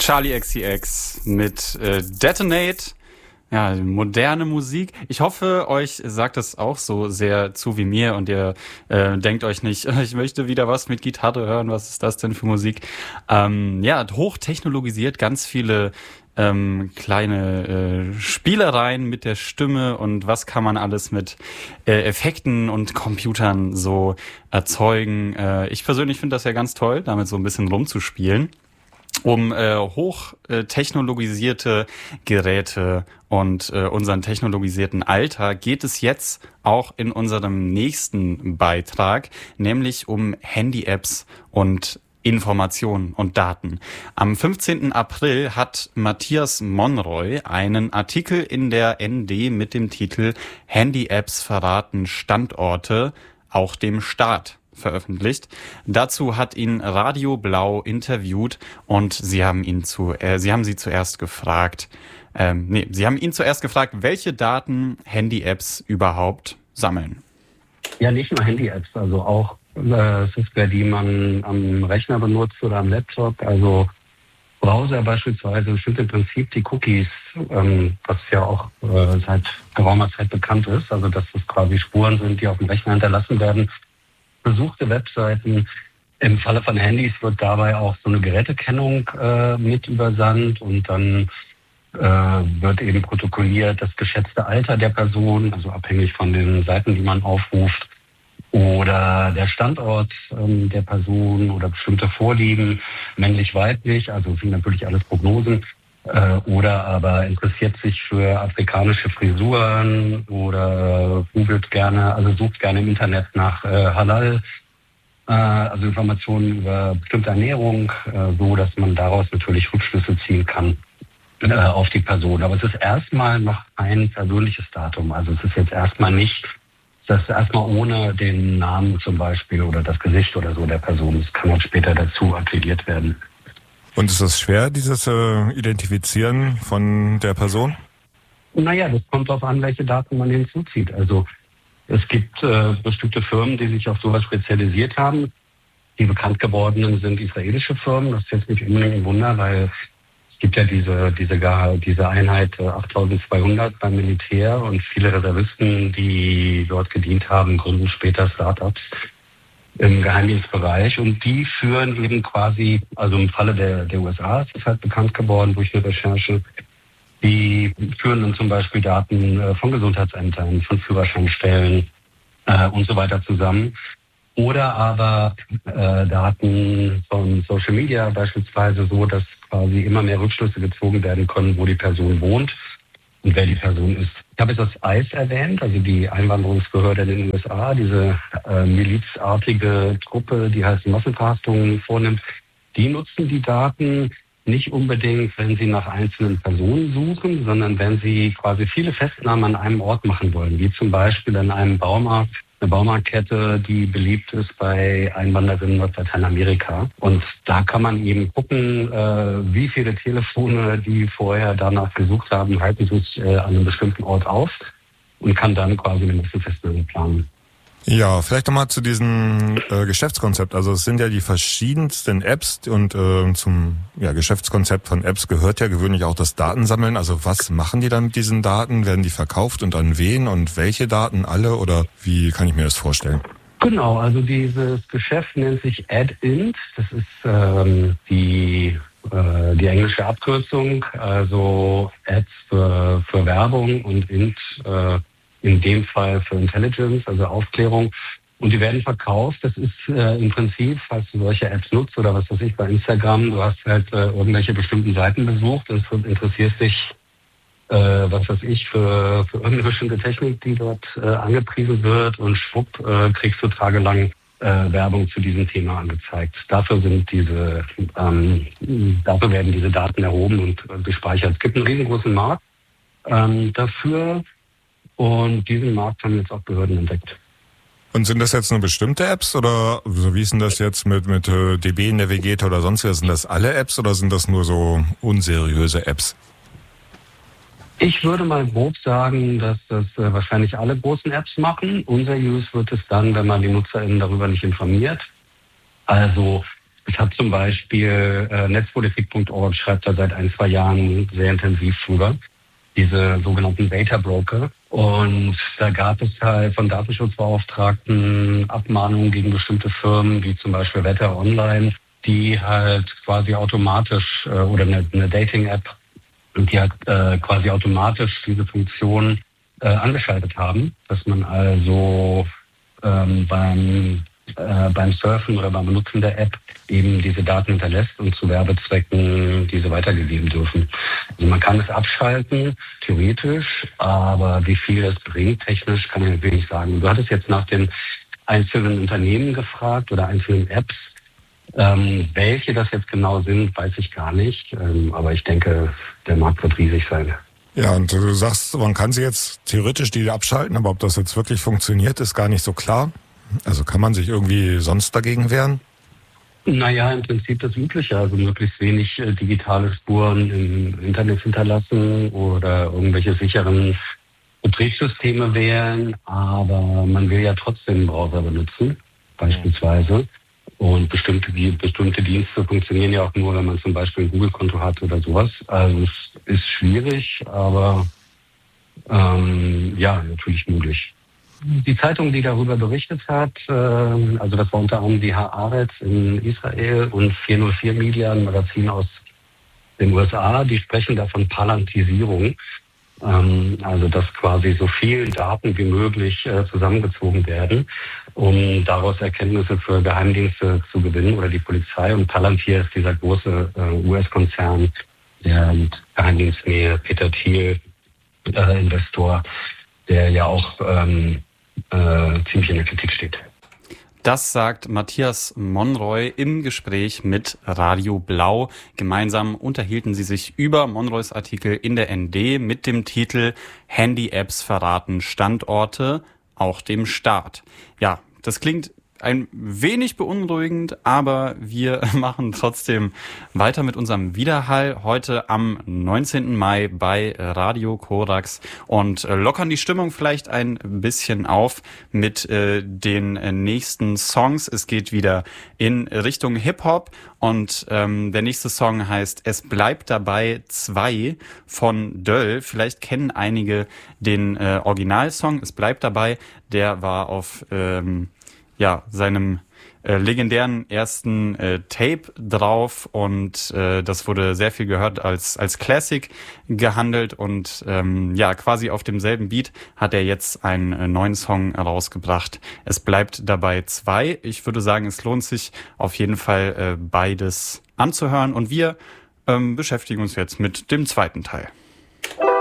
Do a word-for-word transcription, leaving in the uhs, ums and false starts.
Charli X C X mit äh, Detonate. Ja, moderne Musik. Ich hoffe, euch sagt das auch so sehr zu wie mir und ihr äh, denkt euch nicht, ich möchte wieder was mit Gitarre hören, was ist das denn für Musik? Ähm, ja, hochtechnologisiert, ganz viele ähm, kleine äh, Spielereien mit der Stimme und was kann man alles mit äh, Effekten und Computern so erzeugen. Äh, ich persönlich finde das ja ganz toll, damit so ein bisschen rumzuspielen. Um äh, hoch äh, technologisierte Geräte und äh, unseren technologisierten Alter geht es jetzt auch in unserem nächsten Beitrag, nämlich um Handy-Apps und Informationen und Daten. Am fünfzehnten April hat Matthias Monroy einen Artikel in der N D mit dem Titel Handy-Apps verraten Standorte, auch dem Staat, veröffentlicht. Dazu hat ihn Radio Blau interviewt und sie haben ihn zu, äh, sie haben sie zuerst gefragt, ähm, nee, sie haben ihn zuerst gefragt, welche Daten Handy-Apps überhaupt sammeln. Ja, nicht nur Handy-Apps, also auch äh, Software, die man am Rechner benutzt oder am Laptop, also Browser beispielsweise, bestimmt im Prinzip die Cookies, ähm, was ja auch äh, seit geraumer Zeit bekannt ist, also dass das quasi Spuren sind, die auf dem Rechner hinterlassen werden. Besuchte Webseiten. Im Falle von Handys wird dabei auch so eine Gerätekennung äh, mit übersandt und dann äh, wird eben protokolliert das geschätzte Alter der Person, also abhängig von den Seiten, die man aufruft, oder der Standort ähm, der Person oder bestimmte Vorlieben, männlich-weiblich, also sind natürlich alles Prognosen, äh, oder aber interessiert sich für afrikanische Frisuren oder googelt gerne, also sucht gerne im Internet nach äh, Halal, äh, also Informationen über bestimmte Ernährung, äh, so dass man daraus natürlich Rückschlüsse ziehen kann äh, auf die Person. Aber es ist erstmal noch ein persönliches Datum, also es ist jetzt erstmal nicht, das ist erstmal ohne den Namen zum Beispiel oder das Gesicht oder so der Person. Es kann auch später dazu aktiviert werden. Und ist das schwer, dieses äh, Identifizieren von der Person? Naja, das kommt darauf an, welche Daten man hinzuzieht. Also es gibt äh, bestimmte Firmen, die sich auf sowas spezialisiert haben. Die bekannt gewordenen sind israelische Firmen. Das ist jetzt nicht unbedingt ein Wunder, weil es gibt ja diese diese gar diese Einheit äh, achttausendzweihundert beim Militär und viele Reservisten, die dort gedient haben, gründen später Startups im Geheimdienstbereich und die führen eben quasi, also im Falle der, der U S A ist es halt bekannt geworden durch eine Recherche, die führen dann zum Beispiel Daten äh, von Gesundheitsämtern, von Führerscheinstellen äh, und so weiter zusammen. Oder aber äh, Daten von Social Media beispielsweise so, dass quasi immer mehr Rückschlüsse gezogen werden können, wo die Person wohnt und wer die Person ist. Ich habe jetzt das I C E erwähnt, also die Einwanderungsbehörde in den U S A, diese äh, milizartige Truppe, die halt Massenverhaftungen vornimmt. Die nutzen die Daten nicht unbedingt, wenn sie nach einzelnen Personen suchen, sondern wenn sie quasi viele Festnahmen an einem Ort machen wollen, wie zum Beispiel an einem Baumarkt, eine Baumarktkette, die beliebt ist bei Einwandererinnen aus Lateinamerika. Und da kann man eben gucken, äh, wie viele Telefone, die vorher danach gesucht haben, halten sich äh, an einem bestimmten Ort auf und kann dann quasi eine Massenfestnahme planen. Ja, vielleicht nochmal zu diesem äh, Geschäftskonzept. Also es sind ja die verschiedensten Apps und äh, zum ja, Geschäftskonzept von Apps gehört ja gewöhnlich auch das Datensammeln. Also was machen die dann mit diesen Daten? Werden die verkauft und an wen und welche Daten? Alle oder wie kann ich mir das vorstellen? Genau, also dieses Geschäft nennt sich Ad-Int. Das ist ähm, die äh, die englische Abkürzung, also Ads für, für Werbung und Int äh, in dem Fall für Intelligence, also Aufklärung. Und die werden verkauft. Das ist äh, im Prinzip, falls du solche Apps nutzt oder was weiß ich bei Instagram, du hast halt äh, irgendwelche bestimmten Seiten besucht und interessierst dich, äh, was weiß ich, für, für irgendeine bestimmte Technik, die dort äh, angepriesen wird und schwupp, äh, kriegst du tagelang äh, Werbung zu diesem Thema angezeigt. Dafür sind diese, ähm, dafür werden diese Daten erhoben und äh, gespeichert. Es gibt einen riesengroßen Markt ähm, dafür. Und diesen Markt haben jetzt auch Behörden entdeckt. Und sind das jetzt nur bestimmte Apps oder so wie ist denn das jetzt mit, mit D B, Navigator oder sonst was? Sind das alle Apps oder sind das nur so unseriöse Apps? Ich würde mal grob sagen, dass das äh, wahrscheinlich alle großen Apps machen. Unseriös wird es dann, wenn man die NutzerInnen darüber nicht informiert. Also Es hat zum Beispiel äh, netzpolitik punkt org schreibt da seit ein, zwei Jahren sehr intensiv drüber, diese sogenannten Data Broker. Und da gab es halt von Datenschutzbeauftragten Abmahnungen gegen bestimmte Firmen, wie zum Beispiel Wetter Online, die halt quasi automatisch, äh, oder eine, eine Dating-App, die halt äh, quasi automatisch diese Funktion äh, angeschaltet haben, dass man also ähm, beim Äh, beim Surfen oder beim Benutzen der App eben diese Daten hinterlässt und zu Werbezwecken diese weitergegeben dürfen. Also man kann es abschalten, theoretisch, aber wie viel es bringt, technisch, kann ich natürlich nicht sagen. Du hattest jetzt nach den einzelnen Unternehmen gefragt oder einzelnen Apps. Ähm, welche das jetzt genau sind, weiß ich gar nicht. Ähm, aber ich denke, der Markt wird riesig sein. Ja, und du sagst, man kann sie jetzt theoretisch die abschalten, aber ob das jetzt wirklich funktioniert, ist gar nicht so klar. Also kann man sich irgendwie sonst dagegen wehren? Naja, im Prinzip das Übliche, also möglichst wenig äh, digitale Spuren im Internet hinterlassen oder irgendwelche sicheren Betriebssysteme wählen, aber man will ja trotzdem einen Browser benutzen, beispielsweise. Und bestimmte, bestimmte Dienste funktionieren ja auch nur, wenn man zum Beispiel ein Google-Konto hat oder sowas. Also es ist schwierig, aber ähm, ja, natürlich möglich. Die Zeitung, die darüber berichtet hat, äh, also das war unter anderem die Haaretz in Israel und vier null vier Media, ein Magazin aus den U S A, die sprechen da von Palantisierung, ähm, also dass quasi so viel Daten wie möglich äh, zusammengezogen werden, um daraus Erkenntnisse für Geheimdienste zu gewinnen oder die Polizei. Und Palantir ist dieser große äh, U S-Konzern, der mit Geheimdienstnähe, Peter Thiel, äh, Investor, der ja auch ähm, äh, ziemlich in der Kritik steht. Das sagt Matthias Monroy im Gespräch mit Radio Blau. Gemeinsam unterhielten sie sich über Monroys Artikel in der N D mit dem Titel Handy-Apps verraten Standorte, auch dem Staat. Ja, das klingt ein wenig beunruhigend, aber wir machen trotzdem weiter mit unserem Widerhall heute am neunzehnten Mai bei Radio Korax und lockern die Stimmung vielleicht ein bisschen auf mit äh, den nächsten Songs. Es geht wieder in Richtung Hip-Hop und ähm, der nächste Song heißt Es bleibt dabei zwei von Döll. Vielleicht kennen einige den äh, Originalsong Es bleibt dabei. Der war auf ähm, ja, seinem äh, legendären ersten äh, Tape drauf und äh, das wurde sehr viel gehört als als Classic gehandelt und ähm, ja, quasi auf demselben Beat hat er jetzt einen äh, neuen Song rausgebracht. Es bleibt dabei zwei. Ich würde sagen, es lohnt sich auf jeden Fall äh, beides anzuhören und wir ähm, beschäftigen uns jetzt mit dem zweiten Teil.